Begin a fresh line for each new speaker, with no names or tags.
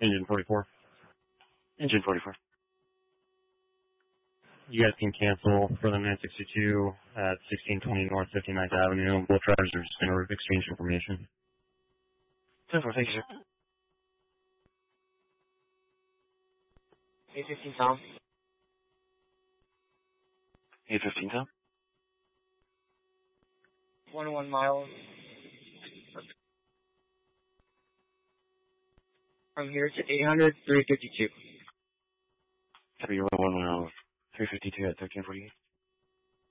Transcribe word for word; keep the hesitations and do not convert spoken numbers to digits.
Engine forty-four.
Engine forty-four.
You guys can cancel for the nine sixty-two at sixteen twenty North fifty-ninth Avenue. Both drivers are just going to exchange information.
ten four, thank you, sir.
eight fifteen Tom.
eight fifteen Tom.
twenty-one miles. From here to eight hundred, three fifty-two.
Copy, one one mile, three fifty-two at thirteen forty-eight.